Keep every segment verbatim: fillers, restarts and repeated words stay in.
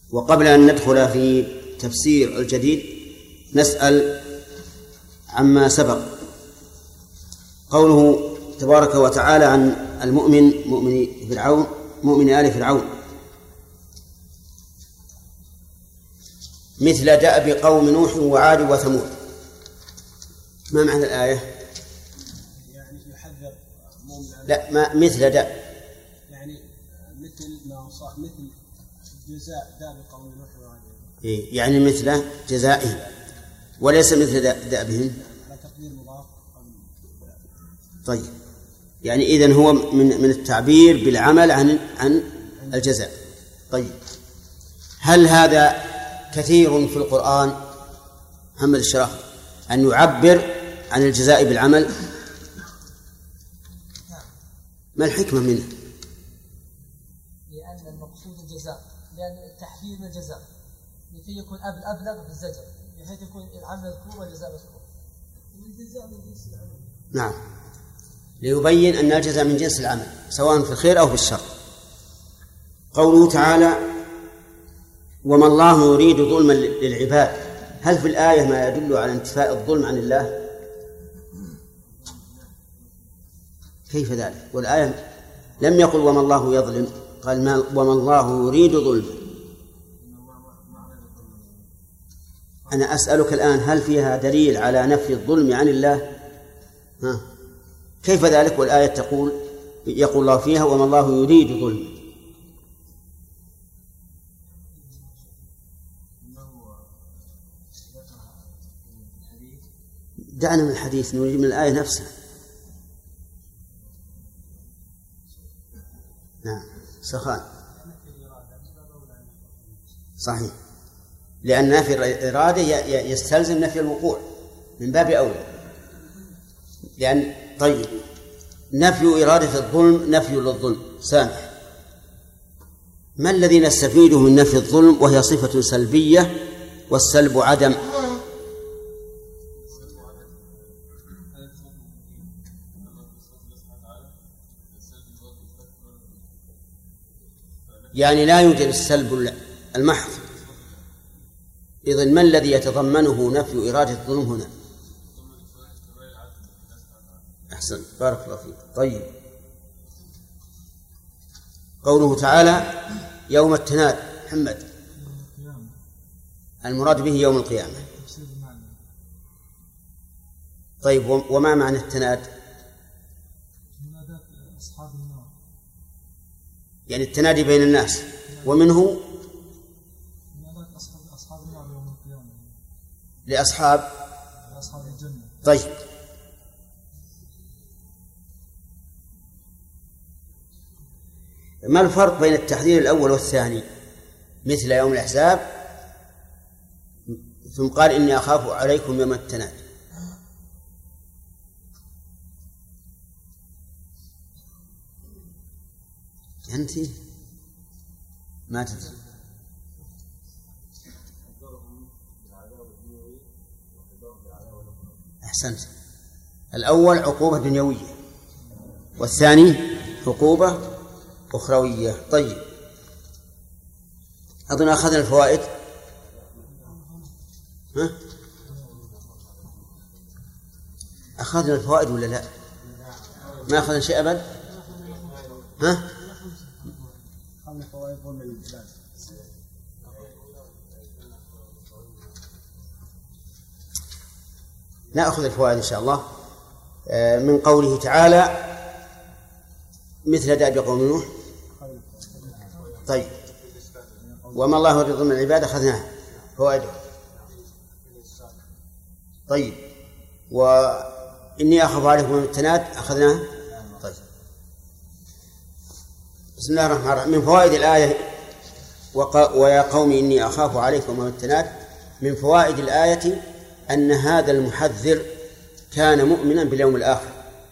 وقبل أن ندخل في تفسير الجديد نسأل عما سبق. قوله تبارك وتعالى عن المؤمن مؤمن فرعون مؤمن آل فرعون مثل دأب قوم نوح وعاد وثمود. ما معنى الآية؟ يعني يحذر مؤمن لا ما مثل دأب يعني مثل ما صار مثل جزاء دأب قوم نوح وعاد إيه يعني مثل جزائه وليس مثل دأبهم على تقدير مضاف. طيب يعني إذن هو من من التعبير بالعمل عن عن الجزاء. طيب هل هذا كثير في القرآن محمد الشراح أن يعبر عن الجزاء بالعمل؟ ما الحكمة منه؟ لأن المقصود الجزاء، لأن التحذير من الجزاء لكي يكون أبل أبلغ في الزجر بحيث يكون العمل مذكور والجزاء مذكور. الجزاء من جنس العمل. نعم ليبين أن الجزاء من جنس العمل سواء في الخير أو في الشر. قوله تعالى وما الله يريد ظلما للعباد، هل في الآية ما يدل على انتفاء الظلم عن الله؟ كيف ذلك؟ والآية لم يقل وما الله يظلم، قال ما وما الله يريد ظلما. أنا أسألك الآن هل فيها دليل على نفي الظلم عن الله؟ ها كيف ذلك والآية تقول يقول الله فيها وما الله يريد ظلما؟ دعنا من الحديث نريد من الآية نفسها. نعم سخان صحيح، لأن نفي الإرادة يستلزم نفي الوقوع من باب أولى. لأن طيب نفي إرادة الظلم نفي للظلم سامح. ما الذي نستفيده من نفي الظلم وهي صفة سلبية والسلب عدم؟ يعني لا يوجد السلب المحض. إذن ما الذي يتضمنه نفي إرادة الظلم هنا؟ أحسن بارك الله فيك. طيب قوله تعالى يوم التناد محمد المراد به يوم القيامة. طيب وما معنى التناد؟ يعني التنادي بين الناس ومنه لأصحاب الجنة. طيب ما الفرق بين التحذير الأول والثاني؟ مثل يوم الأحزاب ثم قال إني أخاف عليكم يوم التناد. أنت ما تدري. أحسنت. الأول عقوبة دنيوية والثاني عقوبة أخروية. طيب أظن أخذنا الفوائد. ها؟ أخذنا الفوائد ولا لا؟ ما أخذنا شيء أبد. ها؟ نأخذ الفوائد إن شاء الله من قوله تعالى مثل دأب قوم نوح. طيب وما الله يريد ظلما للعباد أخذناها فوائده. طيب وإني أخاف عليكم يوم التناد أخذناها. طيب بسم الله الرحمن الرحيم. من فوائد الآية ويا قوم إني أخاف عليكم يوم التناد، من فوائد الآية أن هذا المحذر كان مؤمنا باليوم الآخر.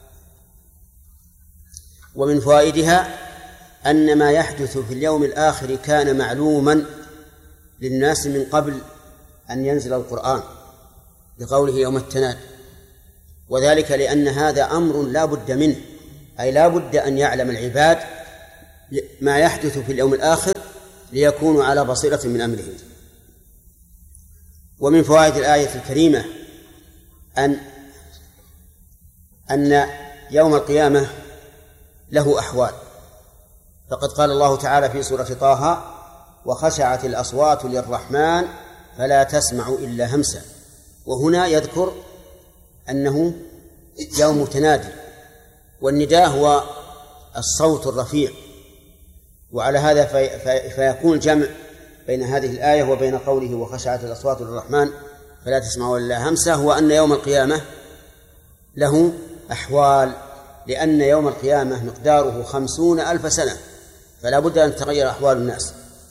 ومن فوائدها أن ما يحدث في اليوم الآخر كان معلوما للناس من قبل أن ينزل القرآن بقوله يوم التناد، وذلك لأن هذا أمر لا بد منه، أي لا بد أن يعلم العباد ما يحدث في اليوم الآخر ليكونوا على بصيرة من أمرهم. ومن فوائد الآية الكريمة أن أن يوم القيامة له أحوال، فقد قال الله تعالى في سورة طه: وخشعت الأصوات للرحمن فلا تسمع إلا همسا. وهنا يذكر أنه يوم تنادي، والنداء هو الصوت الرفيع، وعلى هذا في في فيكون الجمع بين هذه الآية وبين قوله وخشعت الأصوات للرحمن فلا تسمع إلا همسا هو أن يوم القيامة له أحوال، لأن يوم القيامة مقداره خمسون ألف سنة، فلا بد أن تغير أحوال الناس.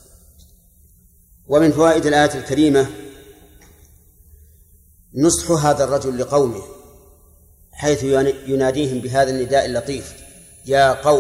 ومن فوائد الآية الكريمة نصح هذا الرجل لقومه، حيث يناديهم بهذا النداء اللطيف: يا قوم.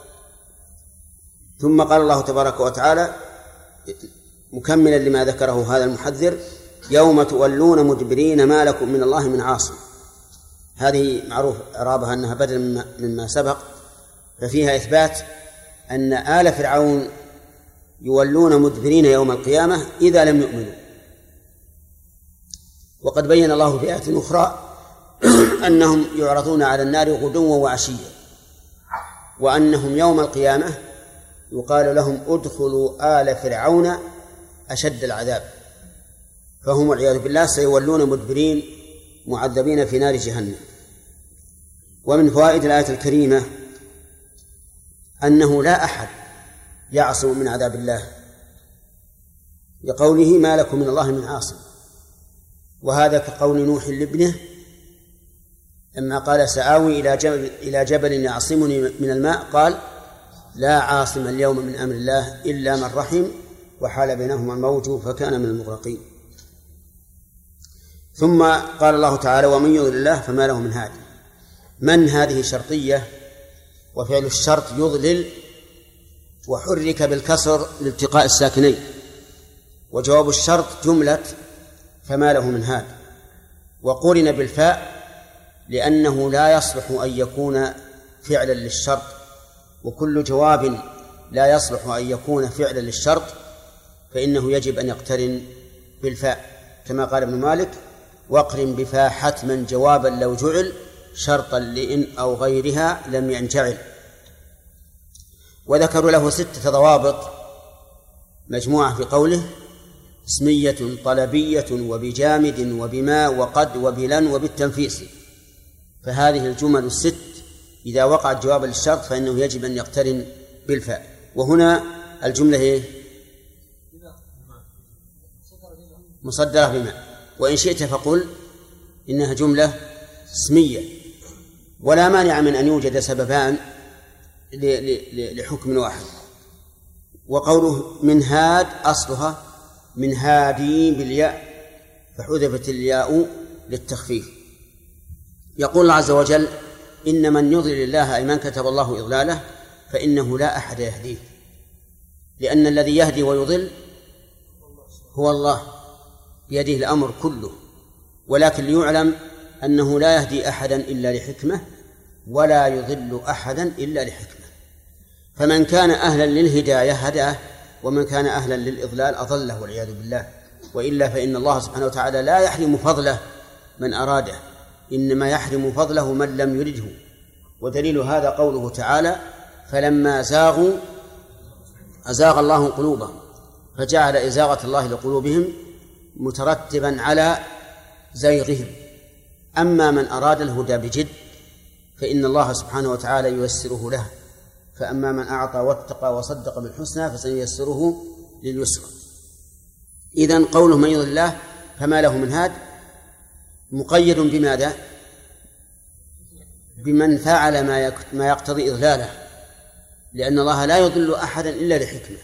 ثم قال الله تبارك وتعالى مكملا لما ذكره هذا المحذر: يوم تولون مدبرين ما لكم من الله من عاصم. هذه معروف إعرابها أنها بدل مما سبق، ففيها إثبات أن آل فرعون يولون مدبرين يوم القيامة إذا لم يؤمنوا. وقد بين الله في آية أخرى أنهم يعرضون على النار غدوا وعشيا، وأنهم يوم القيامة يقال لهم ادخلوا آل فرعون أشد العذاب، فهم والعياذ بالله سيولون مدبرين معذبين في نار جهنم. ومن فوائد الآية الكريمة أنه لا أحد يعصم من عذاب الله، لقوله ما لكم من الله من عاصم. وهذا كقول نوح لابنه لما قال سآوي إلى جبل, إلى جبل يعصمني من الماء، قال لا عاصم اليوم من أمر الله إلا من رحم وحال بينهما الموج فكان من المغرقين. ثم قال الله تعالى ومن يضلل الله فما له من هادي. من هذه شرطية، وفعل الشرط يضلل، وحرك بالكسر لالتقاء الساكنين، وجواب الشرط جملة فما له من هاد، وقرن بالفاء لأنه لا يصلح أن يكون فعلا للشرط، وكل جواب لا يصلح أن يكون فعلا للشرط فإنه يجب أن يقترن بالفاء، كما قال ابن مالك واقرن بفاء حتما جوابا لو جعل شرطا لإن أو غيرها لم ينجعل. وذكروا له ستة ضوابط مجموعة في قوله اسمية طلبية وبجامد وبما وقد وبلن وبالتنفيس. فهذه الجمل الست إذا وقعت جوابا للشرط فإنه يجب أن يقترن بالفاء. وهنا الجملة هي مصدرة بما، وإن شئت فقل إنها جملة اسمية، ولا مانع من أن يوجد سببان لحكم واحد. وقوله من هاد أصلها من هادي بالياء فحذفت الياء للتخفيف. يقول الله عز وجل إن من يضلل الله أي من كتب الله إضلاله فإنه لا أحد يهديه، لأن الذي يهدي ويضل هو الله بيده الأمر كله، ولكن ليعلم أنه لا يهدي أحدا إلا لحكمة ولا يضل أحدا إلا لحكمة. فمن كان أهلا للهداية هداه، ومن كان أهلا للإضلال أضله والعياذ بالله. وإلا فإن الله سبحانه وتعالى لا يحرم فضله من أراده، إنما يحرم فضله من لم يرده. ودليل هذا قوله تعالى فلما زاغوا أزاغ الله قلوبهم فجعل إزاغة الله لقلوبهم مترتبا على زيغهم. أما من أراد الهدى بجد فإن الله سبحانه وتعالى ييسره له، فأما من أعطى واتقى وصدق بالحسنى فسييسره لليسرى. إذن قوله من يضلل الله فما له من هاد مقيد بماذا؟ بمن فعل ما يقتضي إضلاله، لأن الله لا يضل أحدا إلا لحكمة.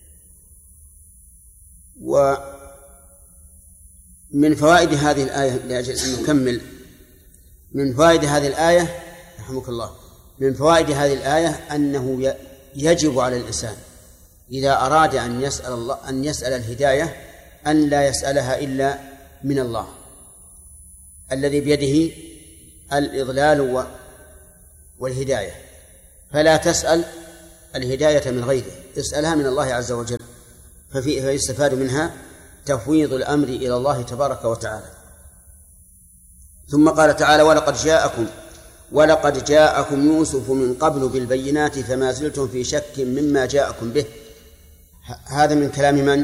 ومن فوائد هذه الآية لأجل أن نكمل، من فوائد هذه الآية رحمك الله من فوائد هذه الآية أنه يجب على الإنسان إذا أراد أن يسأل الله أن يسأل الهداية أن لا يسألها إلا من الله الذي بيده الإضلال والهداية، فلا تسأل الهداية من غيره، اسألها من الله عز وجل. ففي فيستفاد منها تفويض الأمر إلى الله تبارك وتعالى. ثم قال تعالى: ولقد جاءكم ولقد جاءكم يوسف من قبل بالبينات فما زلتم في شك مما جاءكم به. هذا من كلام من؟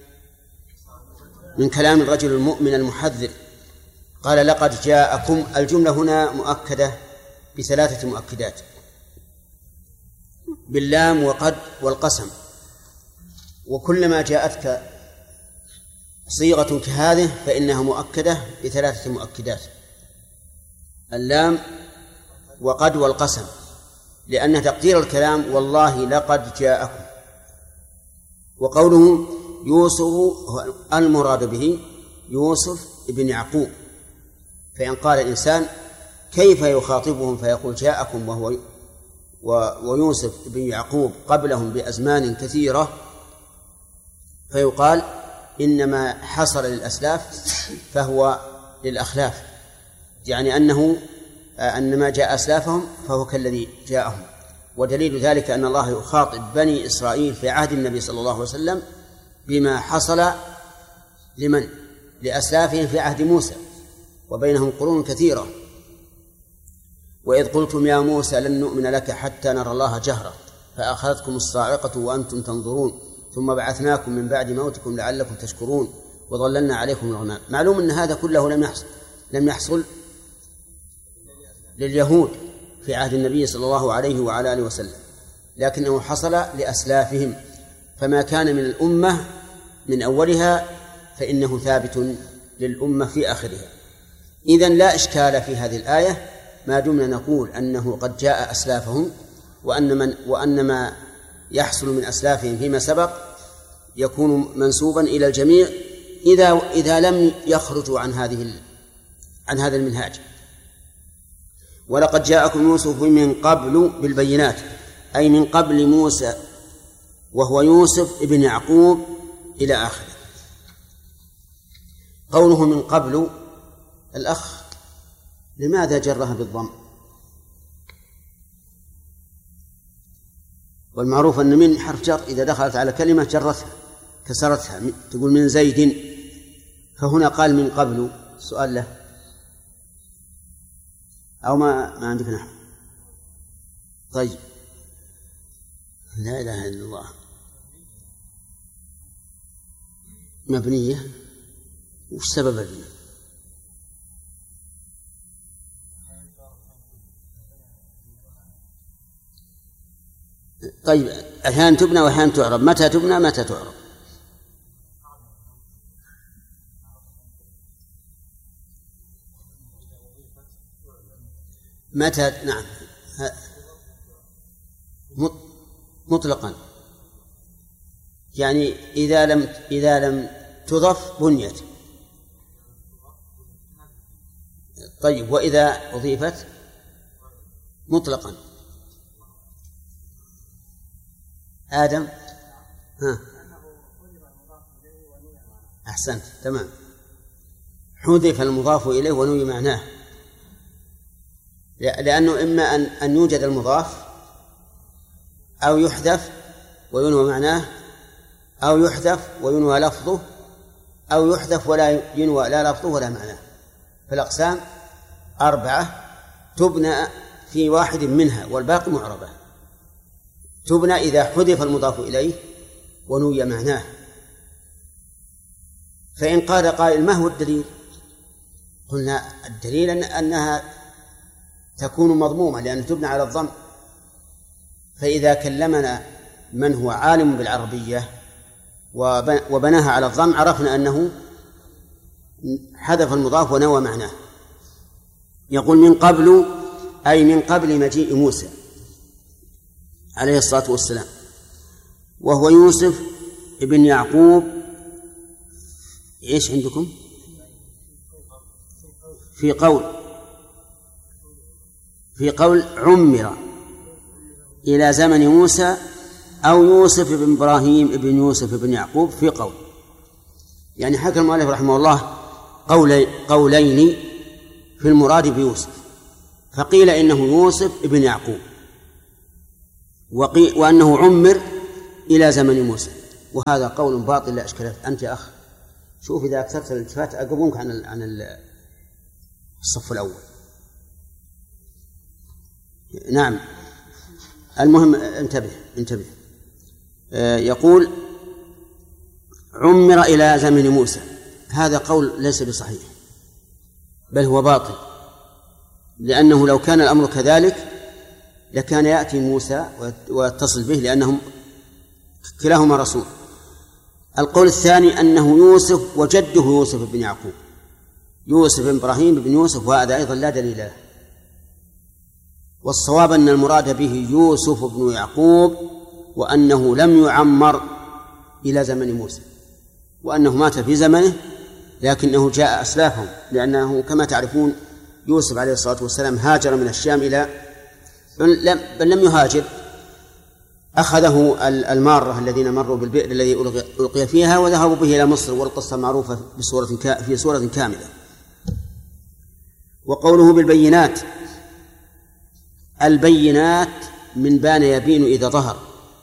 من كلام الرجل المؤمن المحذر. قال: لقد جاءكم. الجملة هنا مؤكدة بثلاثة مؤكدات: باللام وقد والقسم. وكلما جاءتك صيغة كهذه فإنها مؤكدة بثلاثة مؤكدات: اللام وقد والقسم، لأن تقدير الكلام والله لقد جاءكم. وقوله يوسف المراد به يوسف ابن يعقوب، فإن قال الإنسان كيف يخاطبهم فيقول جاءكم وهو ويوسف ابن يعقوب قبلهم بأزمان كثيرة، فيقال إنما حصل للأسلاف فهو للأخلاف، يعني أنه أن ما جاء أسلافهم فهو كالذي جاءهم. ودليل ذلك أن الله يخاطب بني إسرائيل في عهد النبي صلى الله عليه وسلم بما حصل لمن؟ لأسلافهم في عهد موسى، وبينهم قرون كثيرة. وإذ قلتم يا موسى لن نؤمن لك حتى نرى الله جهرة فأخذتكم الصاعقة وأنتم تنظرون ثم بعثناكم من بعد موتكم لعلكم تشكرون وظللنا عليكم الغمام. معلوم أن هذا كله لم يحصل لم يحصل لليهود في عهد النبي صلى الله عليه وعلى آله وسلم، لكنه حصل لأسلافهم، فما كان من الأمة من أولها فإنه ثابت للأمة في آخرها. إذن لا إشكال في هذه الآية ما دمنا نقول أنه قد جاء أسلافهم، وأن, من وأن ما يحصل من أسلافهم فيما سبق يكون منسوبا إلى الجميع إذا إذا لم يخرجوا عن هذه عن هذا المنهاج. ولقد جاءكم يوسف من قبل بالبينات، أي من قبل موسى وهو يوسف ابن يعقوب إلى آخره. قوله من قبل، الأخ لماذا جرها بالضم؟ والمعروف أن من حرف جر إذا دخلت على كلمة جرتها كسرتها، تقول من زيد، فهنا قال من قبل. سؤال له أو ما ما عندك نحو؟ طيب، لا إله إلا الله. مبنية، وش سبب البناء؟ طيب، أحيانا تبنى وأحيانا تعرب. متى تبنى متى تعرب؟ متى؟ نعم، مطلقا، يعني إذا لم إذا لم تضف بنيت. طيب، وإذا أضيفت مطلقا. آدم، ها، أحسنت، تمام. حذف المضاف إليه ونوي معناه، لأنه إما أن أن يوجد المضاف أو يحذف وينوى معناه، أو يحذف وينوى لفظه، أو يحذف ولا ينوى لا لفظه ولا معناه. فالأقسام أربعة تبنى في واحد منها والباقي معربة. تبنى إذا حذف المضاف إليه ونوي معناه. فإن قال قائل ما هو الدليل؟ قلنا الدليل أن أنها تكون مضمومة لأن تبنى على الضم. فإذا كلمنا من هو عالم بالعربية وبناها على الضم عرفنا أنه حذف المضاف ونوى معناه. يقول من قبل، أي من قبل مجيء موسى عليه الصلاة والسلام، وهو يوسف ابن يعقوب. إيش عندكم في قول في قول عمر إلى زمن موسى، أو يوسف بن إبراهيم ابن يوسف ابن يعقوب في قول. يعني حكى المؤلف رحمه الله قولي قولين في المراد بيوسف، فقيل إنه يوسف ابن يعقوب، وأنه عمر إلى زمن موسى. وهذا قول باطل لا إشكال فيه. أنت يا أخ شوف إذا أكثرت الالتفات أقومك عن عن الصف الأول. نعم المهم انتبه انتبه يقول عمر إلى زمن موسى، هذا قول ليس بصحيح بل هو باطل، لأنه لو كان الأمر كذلك لكان يأتي موسى ويتصل به لأنهم كلاهما رسول. القول الثاني أنه يوسف وجده يوسف بن يعقوب، يوسف بن إبراهيم بن يوسف، وهذا أيضا لا دليل له. والصواب أن المراد به يوسف بن يعقوب، وأنه لم يعمر إلى زمن موسى، وأنه مات في زمنه لكنه جاء أسلافهم، لأنه كما تعرفون يوسف عليه الصلاة والسلام هاجر من الشام إلى بل لم يهاجر، أخذه المارة الذين مروا بالبئر الذي ألقي فيها وذهبوا به إلى مصر، والقصة معروفة بصورة في صورة كاملة. وقوله بالبينات، البينات من بان يبين إذا ظهر،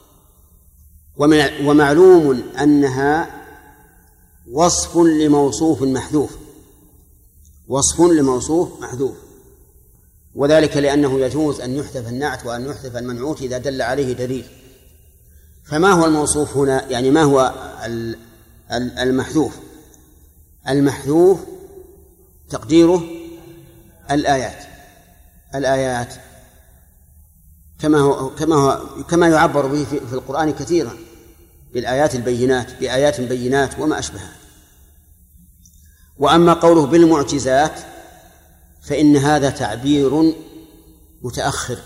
ومعلوم أنها وصف لموصوف محذوف، وصف لموصوف محذوف، وذلك لأنه يجوز أن يحذف النعت وأن يحذف المنعوت إذا دل عليه دليل. فما هو الموصوف هنا؟ يعني ما هو المحذوف؟ المحذوف تقديره الآيات، الآيات كما هو كما هو كما يعبر به في القرآن كثيرا بالآيات البينات، بآيات بينات وما أشبهها. وأما قوله بالمعجزات فإن هذا تعبير متأخر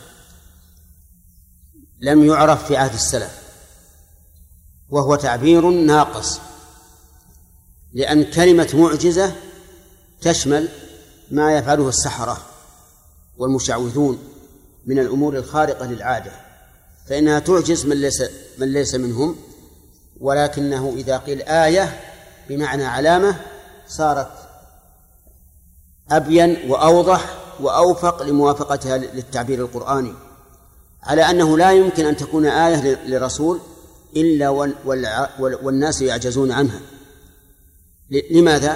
لم يعرف في عهد السلف، وهو تعبير ناقص، لأن كلمة معجزة تشمل ما يفعله السحرة والمشعوذون من الأمور الخارقة للعادة، فإنها تعجز من ليس, من ليس منهم، ولكنه إذا قيل آية بمعنى علامة صارت أبين وأوضح وأوفق لموافقتها للتعبير القرآني، على أنه لا يمكن أن تكون آية لرسول إلا والناس يعجزون عنها. لماذا؟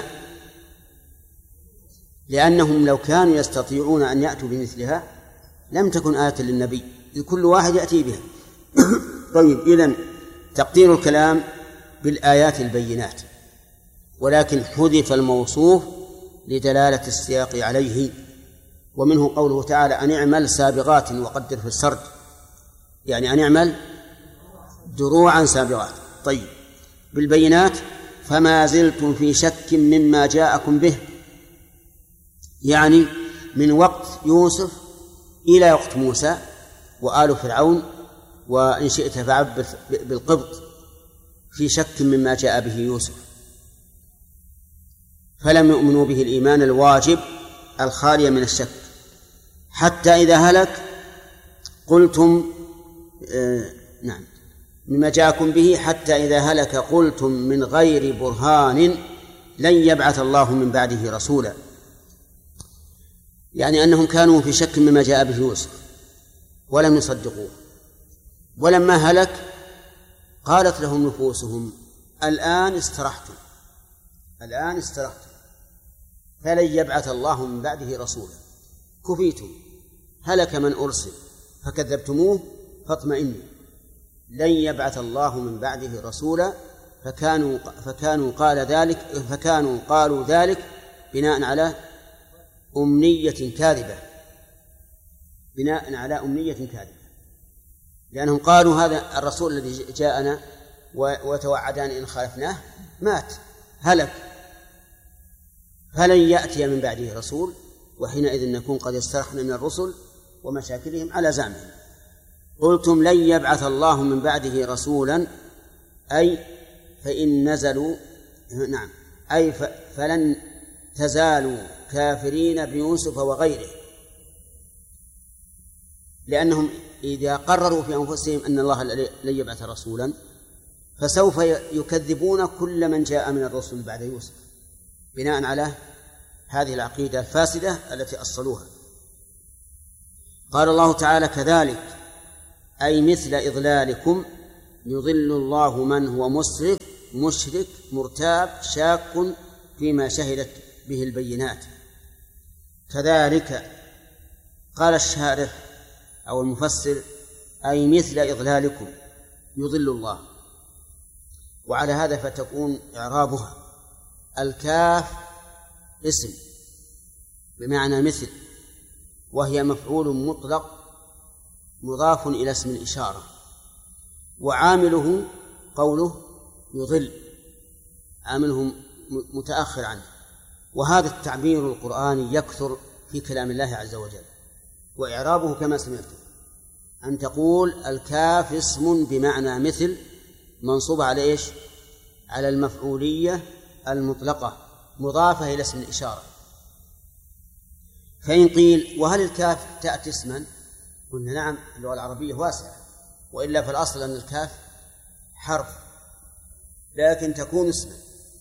لأنهم لو كانوا يستطيعون أن يأتوا بمثلها لم تكن آية للنبي، إذ كل واحد يأتي بها. طيب، إذن تقدير الكلام بالآيات البينات، ولكن حذف الموصوف لدلالة السياق عليه، ومنه قوله تعالى أن اعمل سابغات وقدر في السرد، يعني أن اعمل دروعا سابغات. طيب، بالبينات فما زلتم في شك مما جاءكم به، يعني من وقت يوسف إلى وقت موسى وآل فرعون، وإن شئت فعبر بالقبط، في شك مما جاء به يوسف، فلم يؤمنوا به الإيمان الواجب الخالي من الشك، حتى إذا هلك قلتم آه نعم مما جاءكم به حتى إذا هلك قلتم من غير برهان لن يبعث الله من بعده رسولا، يعني أنهم كانوا في شك مما جاء به يوسف ولم يصدقوه، ولما هلك قالت لهم نفوسهم الآن استرحتم الآن استرحتم فلن يبعث الله من بعده رسولا، كفيتم، هلك من أرسل فكذبتموه فاطمئنوا، لن يبعث الله من بعده رسولا، فكانوا فكانوا قال ذلك فكانوا قالوا ذلك بناء على أمنية كاذبة، بناء على أمنية كاذبة، لأنهم قالوا هذا الرسول الذي جاءنا وتوعدان إن خالفناه مات هلك، فلن يأتي من بعده رسول، وحينئذ نكون قد استرحنا من الرسل ومشاكلهم على زعمهم. قلتم لن يبعث الله من بعده رسولا، أي فإن نزلوا نعم أي فلن تزالوا كافرين بيوسف وغيره، لأنهم إذا قرروا في أنفسهم أن الله لن يبعث رسولا فسوف يكذبون كل من جاء من الرسل بعد يوسف، بناء على هذه العقيدة الفاسدة التي أصلوها. قال الله تعالى كذلك أي مثل إضلالكم يضل الله من هو مسرف مشرك مرتاب شاك فيما شهدت به البينات. كذلك قال الشارح أو المفسر أي مثل إضلالكم يضل الله. وعلى هذا فتكون إعرابها الكاف اسم بمعنى مثل، وهي مفعول مطلق مضاف إلى اسم الإشارة، وعامله قوله يضل، عامله متأخر عنه. وهذا التعبير القرآني يكثر في كلام الله عز وجل، وإعرابه كما سمعتم أن تقول الكاف اسم بمعنى مثل منصوب على إيش؟ على المفعولية المطلقة مضافة إلى اسم الإشارة. فإن قيل وهل الكاف تأتي اسما؟ قلنا نعم، اللغة العربية واسعة، وإلا فالأصل أن الكاف حرف لكن تكون اسما.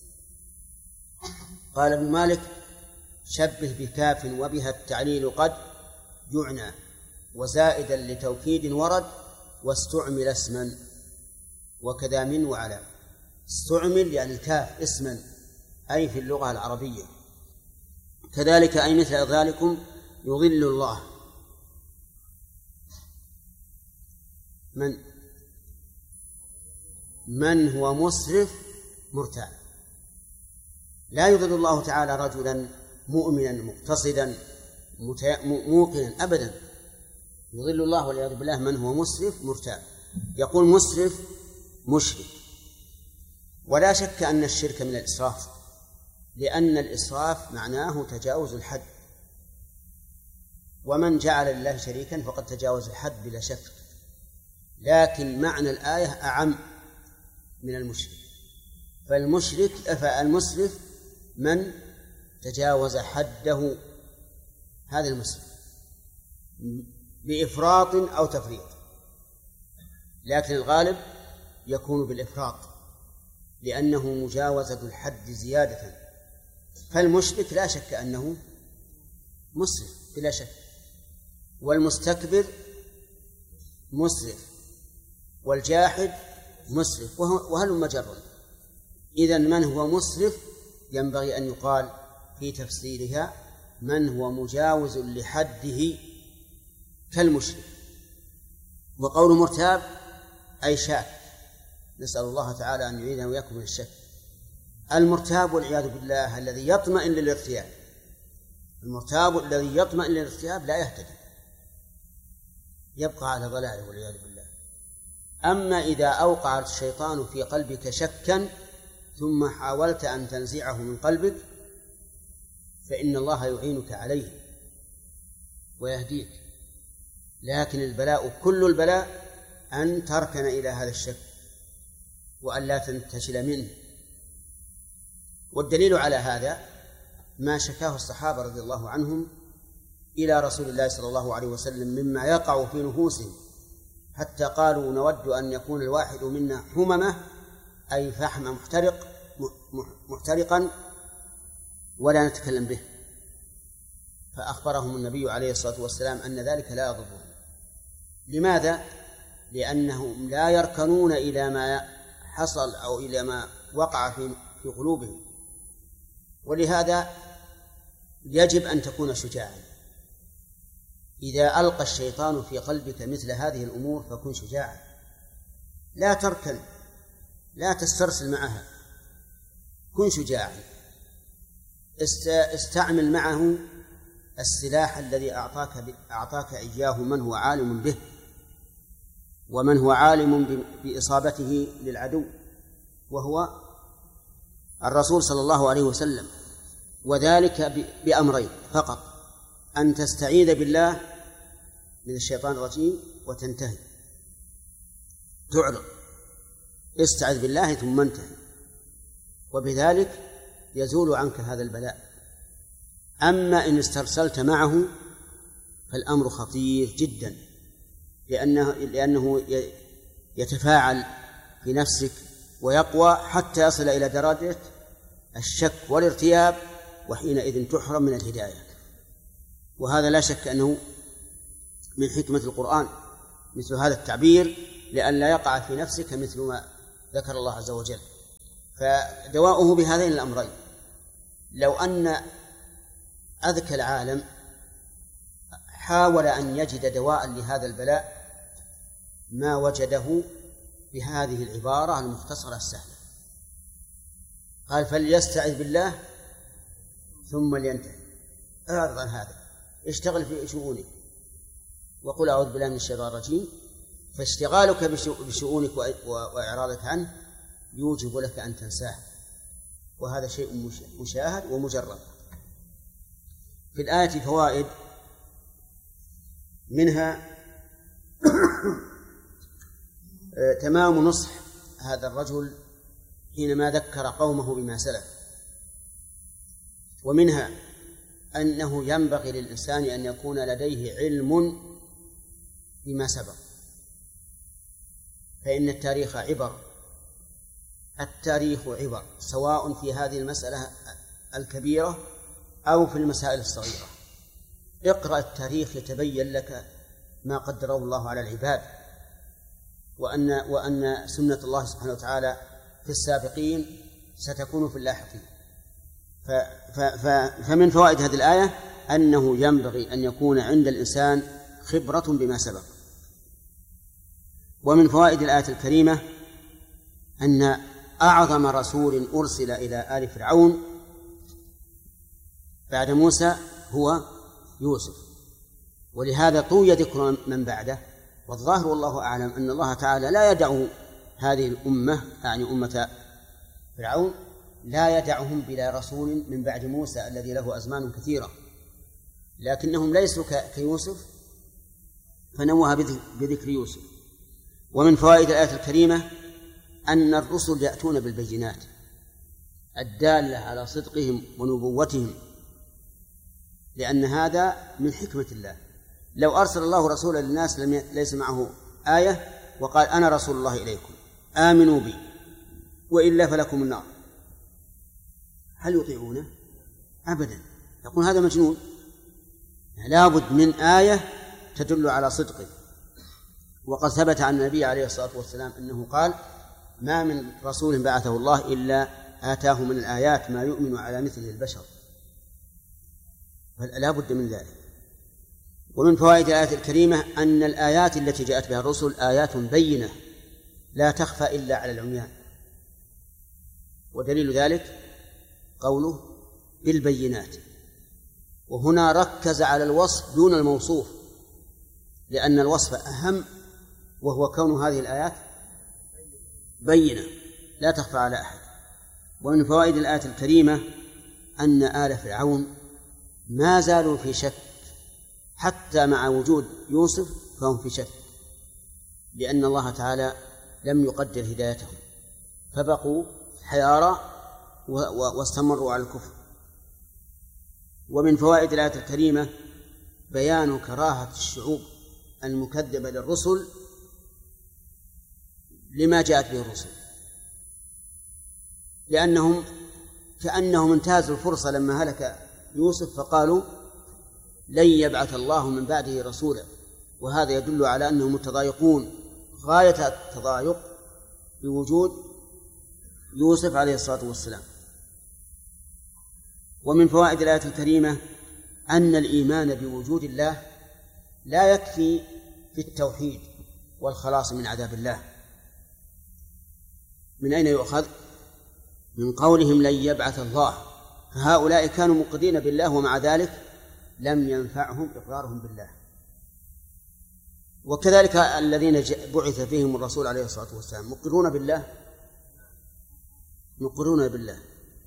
قال ابن مالك شبه بكاف وبها التعليل قد يعنى وزائدا لتوكيد ورد واستعمل اسما وكذا من وعلى. استعمل يعني الكاف اسما أي في اللغة العربية. كذلك أي مثل ذلكم يضل الله من من هو مسرف مرتاب. لا يضل الله تعالى رجلا مؤمنا مقتصدا موقنا أبدا، يضل الله والعياذ بالله من هو مسرف مرتاب. يقول مسرف مشرك، ولا شك أن الشرك من الإسراف، لأن الإسراف معناه تجاوز الحد، ومن جعل لله شريكا فقد تجاوز الحد بلا شك. لكن معنى الآية أعم من المشرك، فالمشرك فالمسرف من تجاوز حده، هذا المسرف بإفراط أو تفريط، لكن الغالب يكون بالإفراط لأنه مجاوزة الحد زيادة. فالمشرك لا شك أنه مسرف بلا شك، والمستكبر مسرف، والجاحد مسرف، وهل مجرد. إذن من هو مسرف ينبغي أن يقال في تفسيرها من هو مجاوز لحده كالمشرك. وقول مرتاب أي شاك، نسأل الله تعالى أن يعيذنا وإياكم من الشك. المرتاب والعياذ بالله الذي يطمئن للارتياب، المرتاب الذي يطمئن للارتياب لا يهتدي، يبقى على ضلاله والعياذ بالله. أما إذا أوقع الشيطان في قلبك شكا ثم حاولت أن تنزعه من قلبك فإن الله يعينك عليه ويهديك. لكن البلاء كل البلاء أن تركن إلى هذا الشك وأن لا تنتشل منه. والدليل على هذا ما شكاه الصحابة رضي الله عنهم إلى رسول الله صلى الله عليه وسلم مما يقع في نفوسهم، حتى قالوا نود أن يكون الواحد منا حممة أي فحم محترق محترقا ولا نتكلم به، فأخبرهم النبي عليه الصلاة والسلام أن ذلك لا يضرهم. لماذا؟ لأنهم لا يركنون إلى ما حصل أو إلى ما وقع في في قلوبهم. ولهذا يجب أن تكون شجاعا. إذا ألقى الشيطان في قلبك مثل هذه الأمور فكن شجاعا، لا تركن، لا تسترسل معها، كن شجاعا. استعمل معه السلاح الذي أعطاك أعطاك إياه من هو عالم به ومن هو عالم بإصابته للعدو، وهو الرسول صلى الله عليه وسلم. وذلك بأمرين فقط: أن تستعيذ بالله من الشيطان الرجيم وتنتهي، تعرض، استعذ بالله ثم انتهي، وبذلك يزول عنك هذا البلاء. أما إن استرسلت معه فالأمر خطير جدا، لأنه, لأنه يتفاعل في نفسك ويقوى حتى يصل إلى درجة الشك والارتياب، وحينئذ تحرم من الهداية. وهذا لا شك أنه من حكمة القرآن مثل هذا التعبير لئلا يقع في نفسك مثل ما ذكر الله عز وجل. فدواؤه بهذين الأمرين. لو أن أذكى العالم حاول أن يجد دواء لهذا البلاء ما وجده بهذه العبارة المختصرة السهلة. قال فليستعذ بالله ثم لينتهي، اعرض عن هذا، اشتغل في شؤونك وقل أعوذ بالله من الشيطان الرجيم. فاشتغالك بشؤونك وإعراضك عنه يوجب لك أن تنساه، وهذا شيء مشاهد ومجرد. في الآية فوائد، منها تمام نصح هذا الرجل حينما ذكر قومه بما سلف، ومنها أنه ينبغي للإنسان أن يكون لديه علم بما سبق، فإن التاريخ عبر، التاريخ عبر سواء في هذه المسألة الكبيرة أو في المسائل الصغيرة. اقرأ التاريخ يتبين لك ما قدره الله على العباد، وأن وأن سنة الله سبحانه وتعالى في السابقين ستكون في اللاحقين. فمن فوائد هذه الآية أنه ينبغي أن يكون عند الإنسان خبرة بما سبق. ومن فوائد الآية الكريمة أن أعظم رسول أرسل إلى آل فرعون بعد موسى هو يوسف، ولهذا طوي ذكر من بعده. والظاهر والله أعلم أن الله تعالى لا يدع هذه الأمة، يعني أمة فرعون، لا يدعهم بلا رسول من بعد موسى الذي له أزمان كثيرة، لكنهم ليسوا كيوسف فنوه بذكر يوسف. ومن فوائد الآية الكريمة أن الرسل يأتون بالبينات الدالة على صدقهم ونبوتهم، لأن هذا من حكمة الله. لو أرسل الله رسولا للناس لم ليس معه آية وقال أنا رسول الله إليكم آمنوا بي وإلا فلكم النار، هل يطيعونه؟ أبدا، يقول هذا مجنون. لا بد من آية تدل على صدقه. وقد ثبت عن النبي عليه الصلاة والسلام أنه قال ما من رسول بعثه الله إلا آتاه من الآيات ما يؤمن على مثله البشر، فلا بد من ذلك. ومن فوائد الآية الكريمة أن الآيات التي جاءت بها الرسل آيات بينة لا تخفى إلا على العميان، ودليل ذلك قوله بالبينات، وهنا ركز على الوصف دون الموصوف، لأن الوصف أهم، وهو كون هذه الآيات بينة لا تخفى على أحد. ومن فوائد الآية الكريمة أن آل فرعون ما زالوا في شك حتى مع وجود يوسف، فهم في شك، لأن الله تعالى لم يقدر هدايتهم، فبقوا حيارى واستمروا على الكفر. ومن فوائد الآية الكريمة بيان كراهة الشعوب المكذبة للرسل لما جاءت به الرسل، لأنهم كأنهم انتهزوا الفرصة لما هلك يوسف فقالوا لن يبعث الله من بعده رسولا، وهذا يدل على أنهم متضايقون غاية التضايق بوجود يوسف عليه الصلاة والسلام. ومن فوائد الآية الكريمة أن الإيمان بوجود الله لا يكفي في التوحيد والخلاص من عذاب الله. من أين يؤخذ؟ من قولهم لن يبعث الله، فهؤلاء كانوا مقرين بالله ومع ذلك لم ينفعهم إقرارهم بالله. وكذلك الذين بعث فيهم الرسول عليه الصلاة والسلام مقرون بالله، مقرون بالله.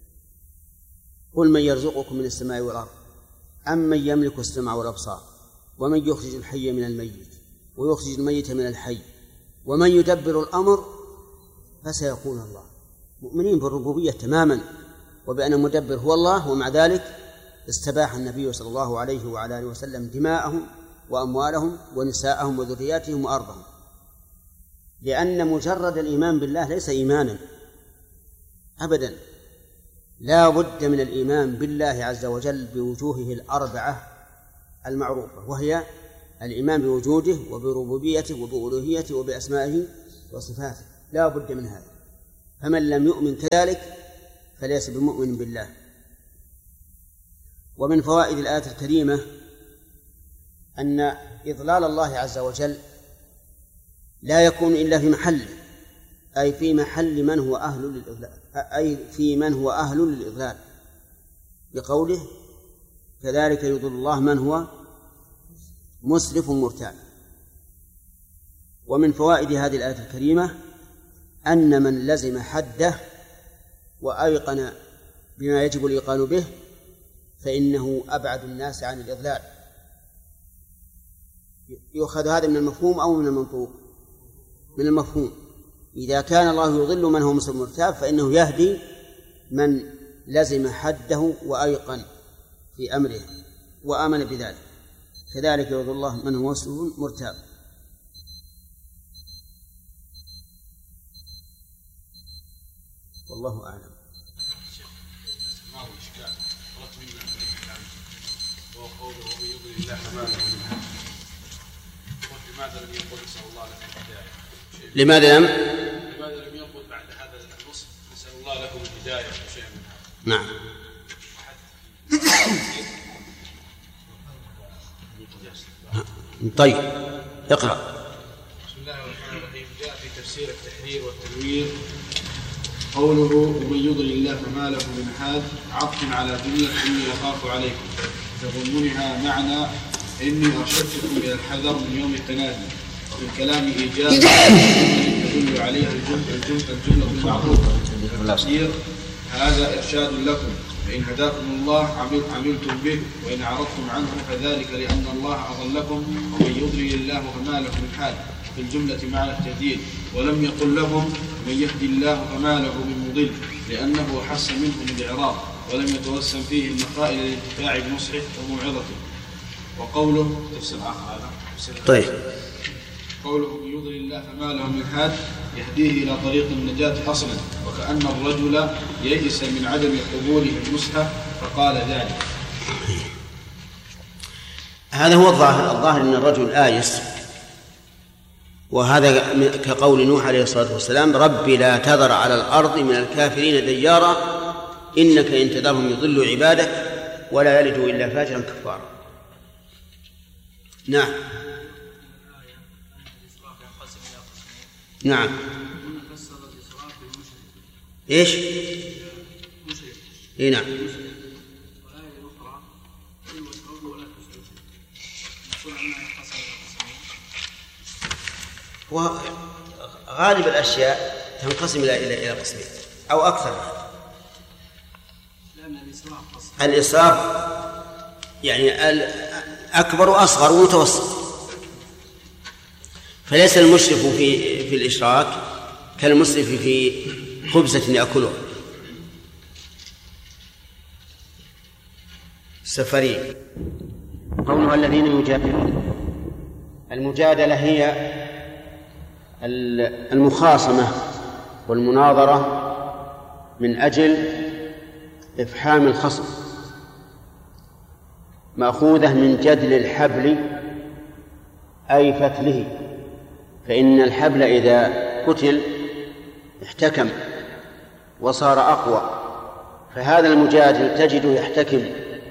قل من يرزقكم من السماء والأرض أمن يملك السمع والأبصار ومن يخرج الحي من الميت ويخرج الميت من الحي ومن يدبر الأمر فسيقول الله. مؤمنين بالربوبية تماما وبأن مدبر هو الله، ومع ذلك استباح النبي صلى الله عليه وعلى آله وسلم دماءهم وأموالهم ونساءهم وذرياتهم وأرضهم، لأن مجرد الإيمان بالله ليس إيمانا أبدا، لا بد من الإيمان بالله عز وجل بوجوهه الأربعة المعروفة، وهي الإيمان بوجوده وبربوبيته وبألوهيته وبأسمائه وصفاته، لا بد من هذا. فمن لم يؤمن كذلك فليس بمؤمن بالله. ومن فوائد الآية الكريمة أن إضلال الله عز وجل لا يكون إلا في محله، أي في محل من هو أهل للإضلال، أي في من هو أهل للإضلال، بقوله كذلك يضل الله من هو مسرف مرتاب. ومن فوائد هذه الآية الكريمة أن من لزم حده وأيقن بما يجب الإيقان به فإنه أبعد الناس عن الإضلال. يؤخذ هذا من المفهوم أو من المنطوق؟ من المفهوم. إذا كان الله يضل من هو مسرف مرتاب فإنه يهدي من لزم حده وأيقن في أمره وآمن بذلك. كذلك يضل الله من هو مسرف مرتاب. والله أعلم. ما هو إشكال طلبت منا وهو قوله ومن يضلل الله فما له من هاد. لماذا لم يقل نسأل الله لكم الهداية؟ لماذا لم لماذا لم يقل بعد هذا النص نسأل الله لكم الهداية وشيء من هذا؟ نعم. طيب اقرأ. بسم الله الرحمن الرحيم. جاء في تفسير التحرير والتنوير قوله ومن يضلل الله فما له من هاد عطف على جملة إني أخاف عليكم، تضمنها معنى إني أرشدتكم إلى الحذر من يوم التنادي. وفي الكلام إيجاب تدل عليها الجملة الجملة المعروفة. التفسير هذا إرشاد لكم، فإن هداكم الله عملتم به، وإن أعرضتم عنه فذلك لأن الله أضلكم. ومن يضلل الله فما له من حال في الجملة معنى التهديد، ولم يقل لهم من يهدي الله فما له من مضل، لأنه حس منهم الإعراض ولم يتوسم فيه المخائل للانتفاع بنصحه وموعظته. وقوله تفسير آخر هذا. طيب. قوله من يضلل الله فما له من هاد يهديه إلى طريق النجاة أصلا، وكأن الرجل يئس من عدم قبوله النصح فقال ذلك. هذا هو الظاهر. الظاهر أن الرجل آيس، وهذا كقول نوح عليه الصلاة والسلام ربي لا تذر على الأرض من الكافرين ديارا إنك إن تذرهم يضلوا عبادك ولا يلدوا إلا فاجرا كفارا. نعم نعم. ايش؟ اي نعم. وغالب الاشياء تنقسم الى الى الى قسمين او اكثر. الاسراف يعني اكبر واصغر ومتوسط، فليس المسرف في في الإشراك كالمسرف في خبزة يأكلها. السفري قولها الذين يجادلون. المجادلة هي المخاصمة والمناظرة من أجل إفحام الخصم، مأخوذة من جدل الحبل أي فتله، فإن الحبل إذا كتل احتكم وصار أقوى، فهذا المجادل تجده يحتكم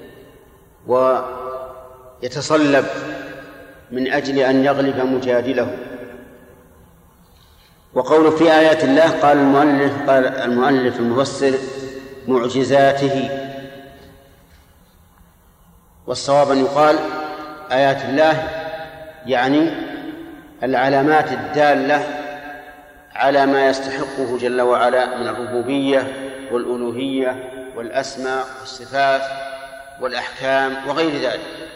ويتصلب من أجل أن يغلب مجادله. وقول في آيات الله قال المؤلف قال المؤلف المفسر معجزاته، والصواب أن يقال آيات الله يعني العلامات الدالة على ما يستحقه جل وعلا من الربوبية والألوهية والأسماء والصفات والأحكام وغير ذلك.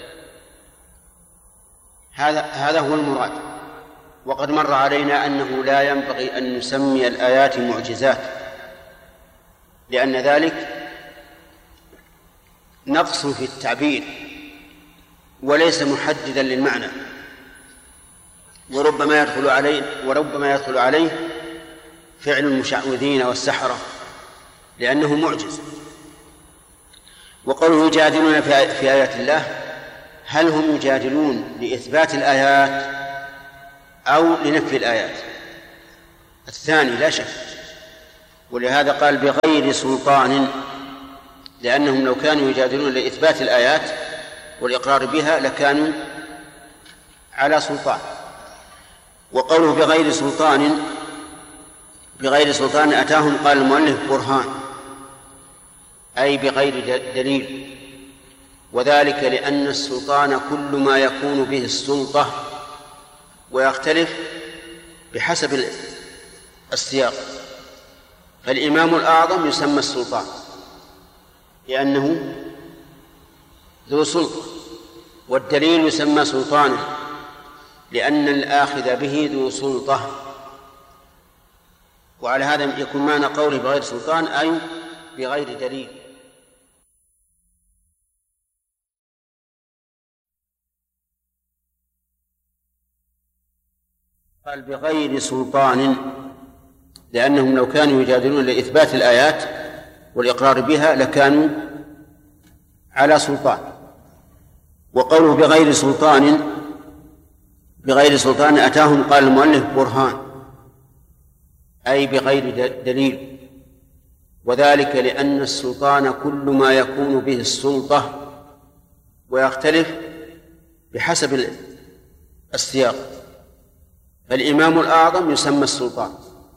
هذا هذا هو المراد. وقد مر علينا أنه لا ينبغي أن نسمي الآيات معجزات، لأن ذلك نقص في التعبير وليس محددا للمعنى، وربما يدخل عليه وربما يدخل عليه فعل المشعوذين والسحرة لأنه معجز. وقوله يجادلون في آيات الله هل هم يجادلون لإثبات الآيات أو لنفي الآيات؟ الثاني لا شك، ولهذا قال بغير سلطان، لأنهم لو كانوا يجادلون لإثبات الآيات والإقرار بها لكانوا على سلطان. وقوله بغير سلطان، بغير سلطان أتاهم قال المؤلف برهان، أي بغير دليل، وذلك لأن السلطان كل ما يكون به السلطة ويختلف بحسب السياق. فالإمام الأعظم يسمى السلطان لأنه ذو سلطة، والدليل يسمى سلطانا لأن الآخذ به ذو سلطة. وعلى هذا يكون معنى قوله بغير سلطان أي بغير دليل. قال بغير سلطان لأنهم لو كانوا يجادلون لإثبات الآيات والإقرار بها لكانوا على سلطان. وقوله بغير سلطان، بغير سلطان أتاهم قال المؤلف برهان، أي بغير دليل، وذلك لأن السلطان كل ما يكون به السلطة ويختلف بحسب السياق. فالإمام الأعظم يسمى السلطان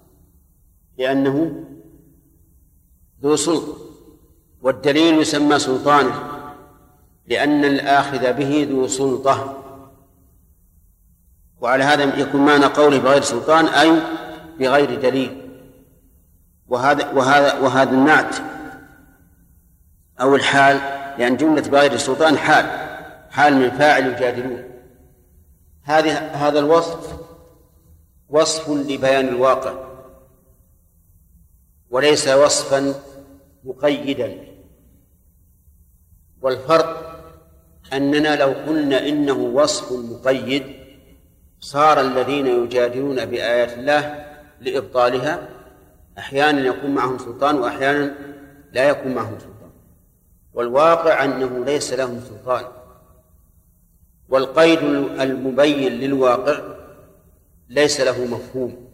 لأنه ذو سلطة، والدليل يسمى سلطانا لأن الآخذ به ذو سلطة. وعلى هذا يكون معنى قوله بغير سلطان أي بغير دليل. وهذا وهذا وهذا النعت أو الحال، لأن جملة بغير سلطان حال حال من فاعل يجادلون. هذه هذا الوصف وصف لبيان الواقع وليس وصفا مقيدا. والفرق أننا لو قلنا إنه وصف مقيد صار الذين يجادلون بآيات الله لإبطالها أحيانا يكون معهم سلطان وأحيانا لا يكون معهم سلطان، والواقع أنه ليس لهم سلطان. والقيد المبين للواقع ليس له مفهوم،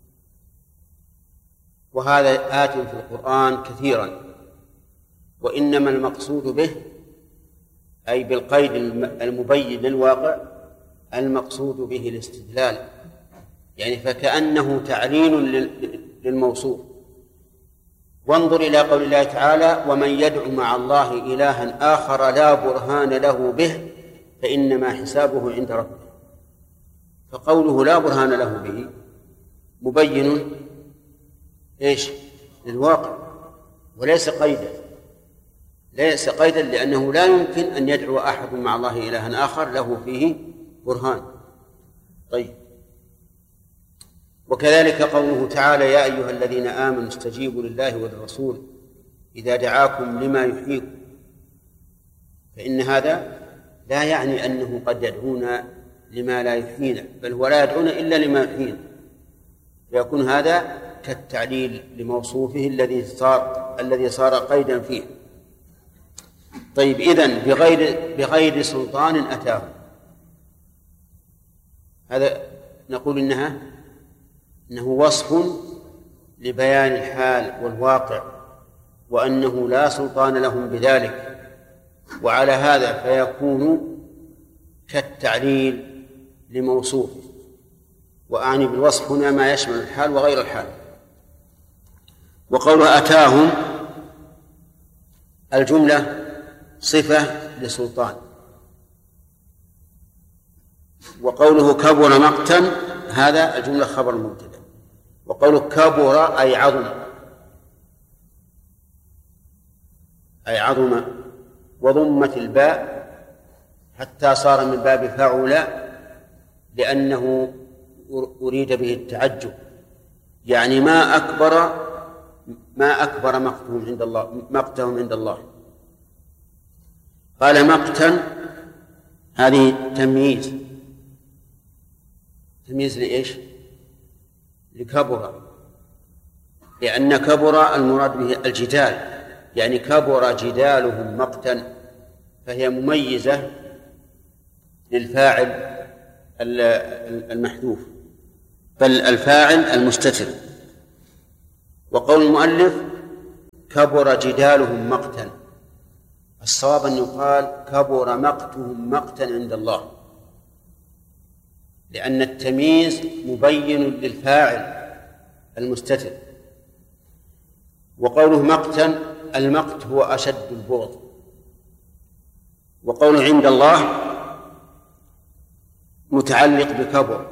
وهذا آت في القرآن كثيرا. وإنما المقصود به أي بالقيد المبين للواقع المقصود به الاستدلال، يعني فكأنه تعليل للموصوف. وانظر إلى قول الله تعالى ومن يدعو مع الله إلها آخر لا برهان له به فإنما حسابه عند ربه. فقوله لا برهان له به مبين إيش للواقع وليس قيدا، ليس قيدا لأنه لا يمكن أن يدعو أحد مع الله إلها آخر له فيه برهان. طيب، وكذلك قوله تعالى يا أيها الذين آمنوا استجيبوا لله وللرسول إذا دعاكم لما يحييكم، فإن هذا لا يعني أنه قد يدعونا لما لا يحيينا، بل هو لا يدعونا إلا لما يحيينا، فيكون هذا كالتعليل لموصوفه الذي صار الذي صار قيدا فيه. طيب، إذن بغير بغير سلطان أتاه، هذا نقول إنها إنه وصف لبيان الحال والواقع، وأنه لا سلطان لهم بذلك، وعلى هذا فيكون كالتعليل لموصوفه. وأعني بالوصف هنا ما يشمل الحال وغير الحال. وقوله أتاهم الجملة صفة لسلطان، وقوله كبر مقتا هذا الجملة خبر مبتدأ، وقوله كبر أي عظم أي عظم، وضمت الباء حتى صار من باب فعل لأنه أريد به التعجب، يعني ما أكبر ما أكبر مقتهم عند الله مقتهم عند الله. قال مقتا هذه تمييز تمييز لإيش؟ لكبر، لأن كبر المراد به الجدال، يعني كبر جدالهم مقتا، فهي مميزة للفاعل المحذوف، بل الفاعل المستتر. وقول المؤلف كبر جدالهم مقتا، الصواب أن يقال كبر مقتهم مقتا عند الله، لأن التمييز مبين للفاعل المستتر. وقوله مقتا، المقت هو أشد البغض. وقوله عند الله متعلق بكبر،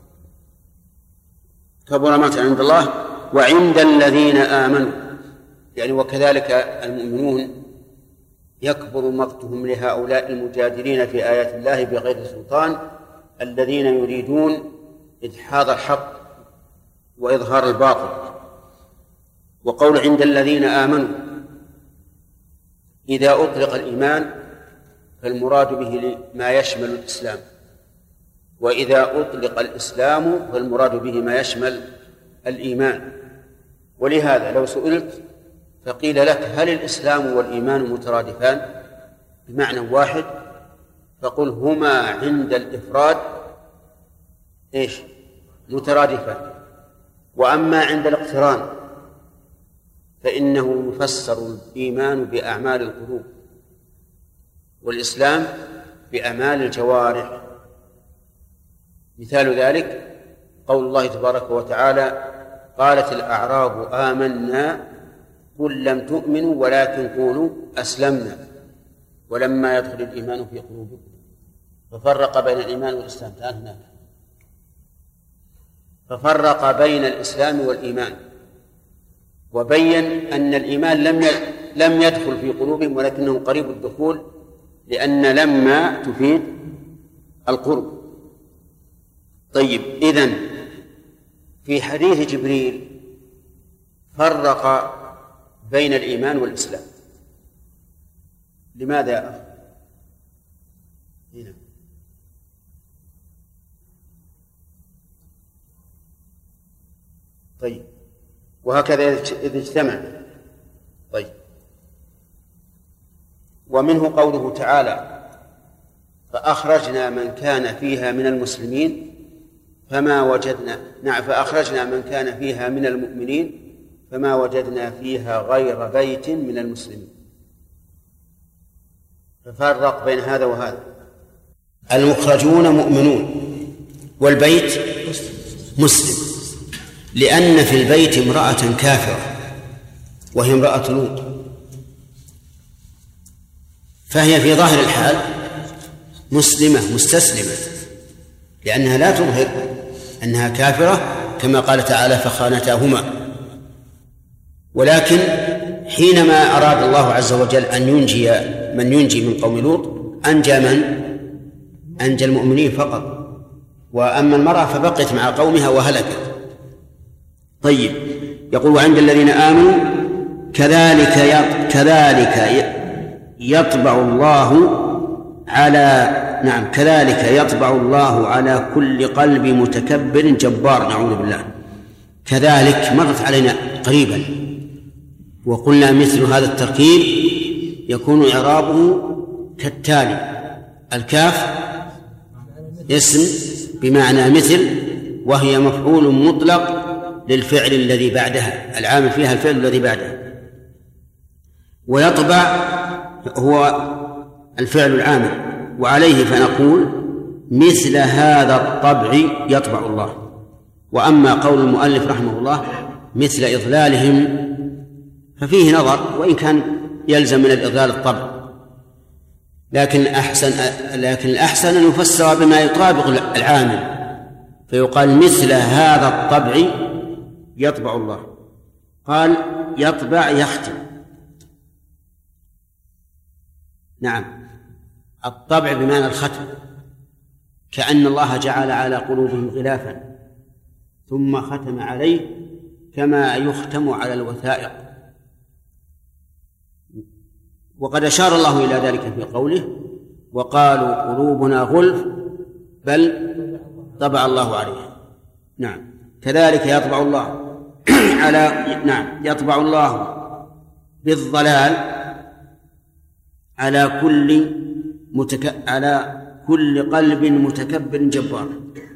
كبر مقتا عند الله وعند الذين آمنوا، يعني وكذلك المؤمنون يكبر مقتهم لهؤلاء المجادلين في آيات الله بغير سلطان الذين يريدون إدحاض الحق وإظهار الباطل. وقول عند الذين آمنوا، إذا أطلق الإيمان فالمراد به ما يشمل الإسلام، وإذا أطلق الإسلام فالمراد به ما يشمل الإيمان. ولهذا لو سئلت فقيل لك هل الإسلام والإيمان مترادفان بمعنى واحد، فقل هما عند الإفراد إيش مترادفان، وأما عند الاقتران فإنه يفسر الإيمان بأعمال القلوب والإسلام بأعمال الجوارح. مثال ذلك قول الله تبارك وتعالى قالت الأعراب آمنا قل لم تؤمنوا ولكن قولوا أسلمنا ولما يدخل الإيمان في قلوبكم، ففرق بين الإيمان والإسلام. تعال هناك، ففرق بين الإسلام والإيمان وبين أن الإيمان لم لم يدخل في قلوبهم ولكنه قريب الدخول، لأن لما تفيد القرب. طيب، إذن في حديث جبريل فرق بين الإيمان والإسلام، لماذا يا أخي؟ هنا. طيب، وهكذا إذا اجتمع. طيب، ومنه قوله تعالى فأخرجنا من كان فيها من المسلمين فما وجدنا نعم فأخرجنا من كان فيها من المؤمنين فما وجدنا فيها غير بيت من المسلمين. ففرق بين هذا وهذا. المخرجون مؤمنون والبيت مسلم، لأن في البيت امرأة كافرة وهي امرأة لوط، فهي في ظاهر الحال مسلمة مستسلمة، لأنها لا تظهر أنها كافرة كما قال تعالى فخانتاهما. ولكن حينما أراد الله عز وجل أن ينجي من ينجي من قوم لوط أنجى من؟ أنجى المؤمنين فقط، وأما المرأة فبقيت مع قومها وهلكت. طيب، يقول عند الذين آمنوا كذلك كذلك يطبع الله على نعم كذلك يطبع الله على كل قلب متكبر جبار، نعوذ بالله. كذلك مرت علينا قريبا وقلنا مثل هذا التركيب يكون إعرابه كالتالي: الكاف اسم بمعنى مثل، وهي مفعول مطلق للفعل الذي بعدها، العامل فيها الفعل الذي بعدها. ويطبع هو الفعل العامل، وعليه فنقول مثل هذا الطبع يطبع الله. وأما قول المؤلف رحمه الله مثل إضلالهم ففيه نظر، وإن كان يلزم من الإضلال الطبع، لكن أحسن لكن الأحسن أن يفسر بما يطابق العامل، فيقال مثل هذا الطبع يطبع الله. قال يطبع يختم، نعم الطبع بمعنى الختم، كأن الله جعل على قلوبهم غلافا ثم ختم عليه كما يختم على الوثائق. وقد أشار الله إلى ذلك في قوله وقالوا قلوبنا غلف بل طبع الله عليها. نعم كذلك يطبع الله على نعم يطبع الله بالضلال على كل متك... على كل قلب متكبر جبار.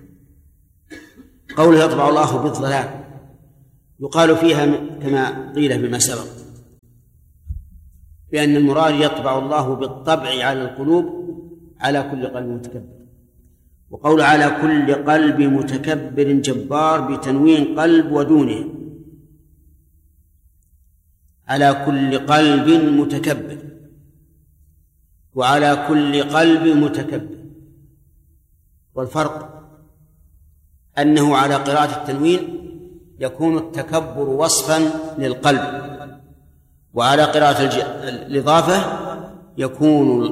قوله يطبع الله بالظلام يقال فيها كما قيل فيما سبق بأن المراد يطبع الله بالطبع على القلوب على كل قلب متكبر. وقول على كل قلب متكبر جبار بتنوين قلب ودونه، على كل قلب متكبر وعلى كل قلب متكبر. والفرق أنه على قراءة التنوين يكون التكبر وصفا للقلب، وعلى قراءة الإضافة يكون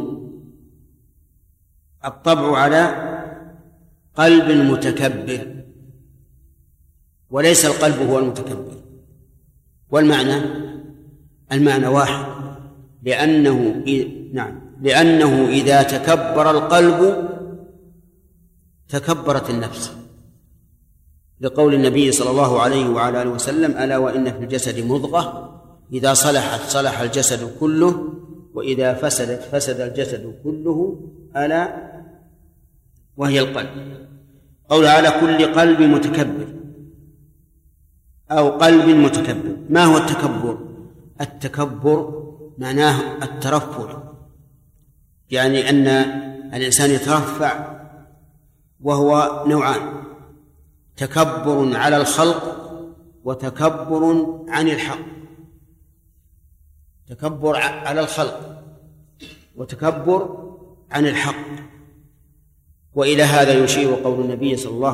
الطبع على قلب متكبر وليس القلب هو المتكبر. والمعنى المعنى واحد، لأنه نعم لأنه إذا تكبر القلب تكبرت النفس، لقول النبي صلى الله عليه وعلى آله وسلم: ألا وإن في الجسد مضغة إذا صلحت صلح الجسد كله وإذا فسدت فسد الجسد كله ألا وهي القلب. قول على كل قلب متكبر أو قلب متكبر. ما هو التكبر؟ التكبر معناه الترفع، يعني أن الإنسان يترفع، وهو نوعان: تكبر على الخلق وتكبر عن الحق. تكبر على الخلق وتكبر عن الحق. وإلى هذا يشير قول النبي صلى الله